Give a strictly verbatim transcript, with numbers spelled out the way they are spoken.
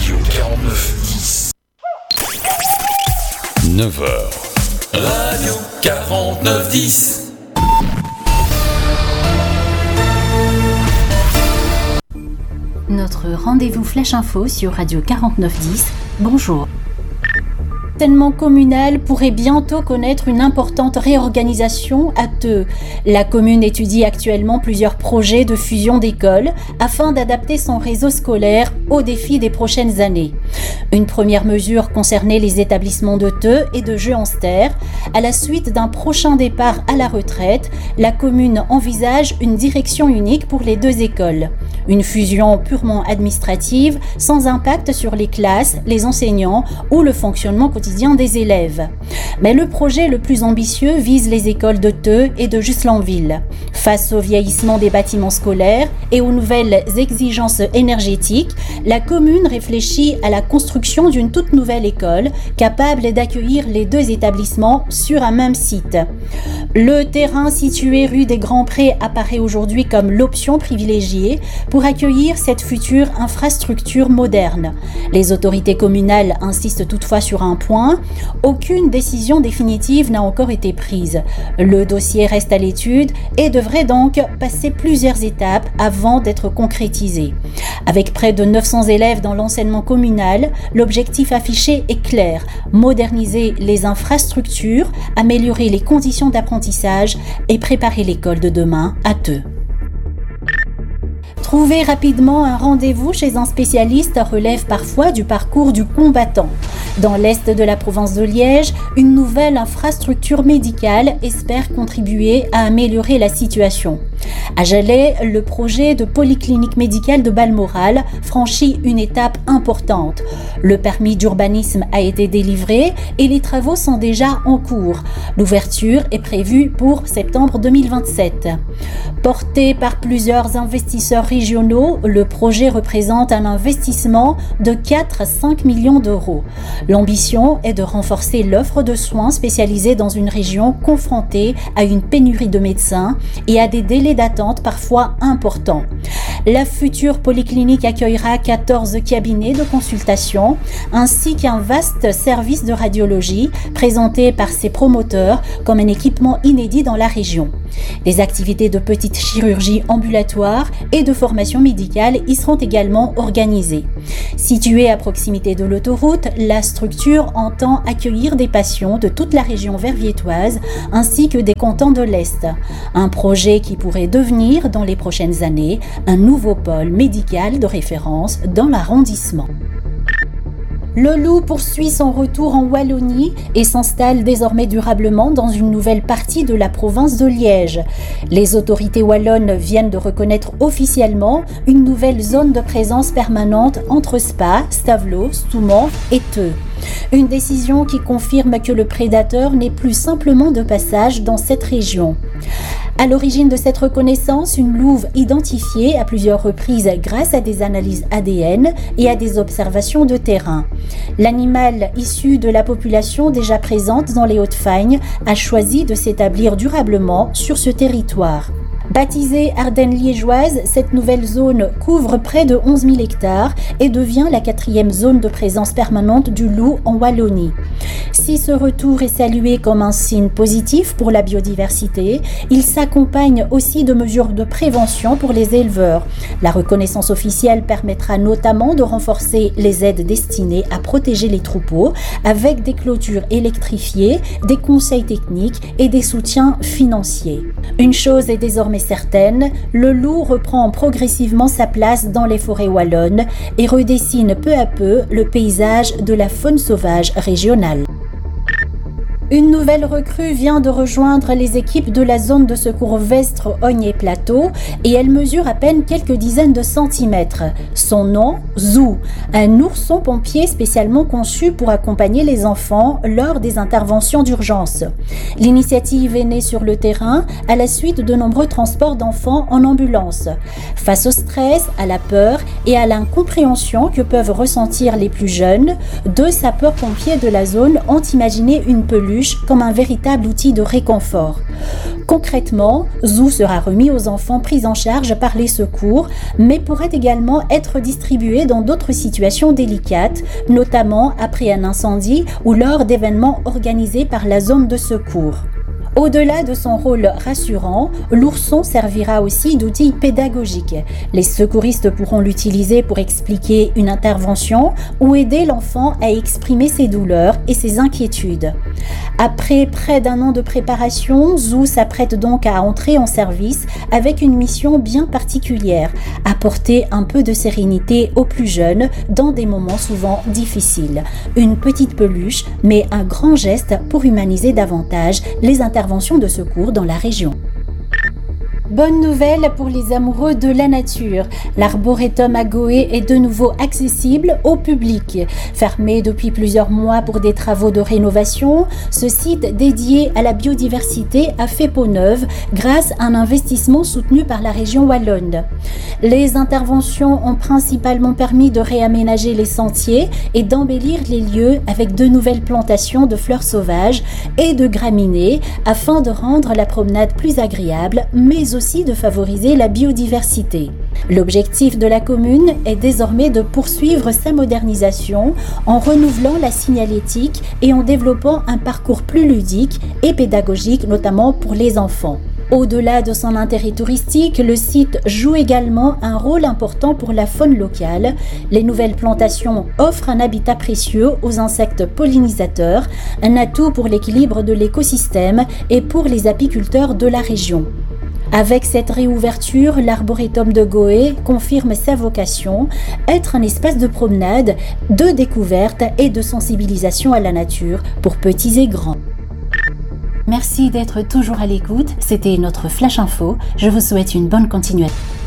Radio quarante-neuf dix. neuf heures. Radio quarante-neuf dix. Notre rendez-vous Flash Info sur Radio quarante-neuf dix. Bonjour. L'enseignement communal pourrait bientôt connaître une importante réorganisation à Theux. La commune étudie actuellement plusieurs projets de fusion d'écoles afin d'adapter son réseau scolaire aux défis des prochaines années. Une première mesure concernait les établissements de Theux et de Jehanster. À la suite d'un prochain départ à la retraite, la commune envisage une direction unique pour les deux écoles. Une fusion purement administrative, sans impact sur les classes, les enseignants ou le fonctionnement quotidien des élèves. Mais le projet le plus ambitieux vise les écoles de Theux et de Juslanville. Face au vieillissement des bâtiments scolaires et aux nouvelles exigences énergétiques, la commune réfléchit à la construction d'une toute nouvelle école capable d'accueillir les deux établissements sur un même site. Le terrain situé rue des Grands Prés apparaît aujourd'hui comme l'option privilégiée pour accueillir cette future infrastructure moderne. Les autorités communales insistent toutefois sur un point: aucune décision définitive n'a encore été prise. Le dossier reste à l'étude et devrait donc passer plusieurs étapes avant d'être concrétisé. Avec près de neuf cents élèves dans l'enseignement communal, l'objectif affiché est clair: moderniser les infrastructures, améliorer les conditions d'apprentissage et préparer l'école de demain à Theux. Trouver rapidement un rendez-vous chez un spécialiste relève parfois du parcours du combattant. Dans l'est de la province de Liège, une nouvelle infrastructure médicale espère contribuer à améliorer la situation. À Jalais, le projet de polyclinique médicale de Balmoral franchit une étape importante. Le permis d'urbanisme a été délivré et les travaux sont déjà en cours. L'ouverture est prévue pour septembre deux mille vingt-sept. Porté par plusieurs investisseurs régionaux, le projet représente un investissement de quatre à cinq millions d'euros. L'ambition est de renforcer l'offre de soins spécialisés dans une région confrontée à une pénurie de médecins et à des délais d'attente parfois importants. La future polyclinique accueillera quatorze cabinets de consultation ainsi qu'un vaste service de radiologie présenté par ses promoteurs comme un équipement inédit dans la région. Des activités de petite chirurgie ambulatoire et de formation médicale y seront également organisées. Située à proximité de l'autoroute, la structure entend accueillir des patients de toute la région verviétoise ainsi que des cantons de l'Est. Un projet qui pourrait devenir dans les prochaines années un nouveau pôle médical de référence dans l'arrondissement. Le loup poursuit son retour en Wallonie et s'installe désormais durablement dans une nouvelle partie de la province de Liège. Les autorités wallonnes viennent de reconnaître officiellement une nouvelle zone de présence permanente entre Spa, Stavelot, Stoumont et Theux. Une décision qui confirme que le prédateur n'est plus simplement de passage dans cette région. À l'origine de cette reconnaissance, une louve identifiée à plusieurs reprises grâce à des analyses A D N et à des observations de terrain. L'animal issu de la population déjà présente dans les Hautes-Fagnes a choisi de s'établir durablement sur ce territoire. Baptisée Ardennes liégeoise, cette nouvelle zone couvre près de onze mille hectares et devient la quatrième zone de présence permanente du loup en Wallonie. Si ce retour est salué comme un signe positif pour la biodiversité, il s'accompagne aussi de mesures de prévention pour les éleveurs. La reconnaissance officielle permettra notamment de renforcer les aides destinées à protéger les troupeaux avec des clôtures électrifiées, des conseils techniques et des soutiens financiers. Une chose est désormais certaine, le loup reprend progressivement sa place dans les forêts wallonnes et redessine peu à peu le paysage de la faune sauvage régionale. Une nouvelle recrue vient de rejoindre les équipes de la zone de secours Vestre, Ogne et Plateau et elle mesure à peine quelques dizaines de centimètres. Son nom, Zou, un ourson pompier spécialement conçu pour accompagner les enfants lors des interventions d'urgence. L'initiative est née sur le terrain à la suite de nombreux transports d'enfants en ambulance. Face au stress, à la peur et à l'incompréhension que peuvent ressentir les plus jeunes, deux sapeurs-pompiers de la zone ont imaginé une peluche peluche comme un véritable outil de réconfort. Concrètement, Zoo sera remis aux enfants pris en charge par les secours, mais pourrait également être distribué dans d'autres situations délicates, notamment après un incendie ou lors d'événements organisés par la zone de secours. Au-delà de son rôle rassurant, l'ourson servira aussi d'outil pédagogique. Les secouristes pourront l'utiliser pour expliquer une intervention ou aider l'enfant à exprimer ses douleurs et ses inquiétudes. Après près d'un an de préparation, Zoo s'apprête donc à entrer en service avec une mission bien particulière, apporter un peu de sérénité aux plus jeunes dans des moments souvent difficiles. Une petite peluche, mais un grand geste pour humaniser davantage les interventions de secours dans la région. Bonne nouvelle pour les amoureux de la nature. L'arboretum à Goé est de nouveau accessible au public. Fermé depuis plusieurs mois pour des travaux de rénovation, ce site dédié à la biodiversité a fait peau neuve grâce à un investissement soutenu par la région wallonne. Les interventions ont principalement permis de réaménager les sentiers et d'embellir les lieux avec de nouvelles plantations de fleurs sauvages et de graminées afin de rendre la promenade plus agréable, mais aussi aussi de favoriser la biodiversité. L'objectif de la commune est désormais de poursuivre sa modernisation en renouvelant la signalétique et en développant un parcours plus ludique et pédagogique, notamment pour les enfants. Au-delà de son intérêt touristique, le site joue également un rôle important pour la faune locale. Les nouvelles plantations offrent un habitat précieux aux insectes pollinisateurs, un atout pour l'équilibre de l'écosystème et pour les apiculteurs de la région. Avec cette réouverture, l'arboretum de Goé confirme sa vocation, être un espace de promenade, de découverte et de sensibilisation à la nature pour petits et grands. Merci d'être toujours à l'écoute, c'était notre Flash Info, je vous souhaite une bonne continuation.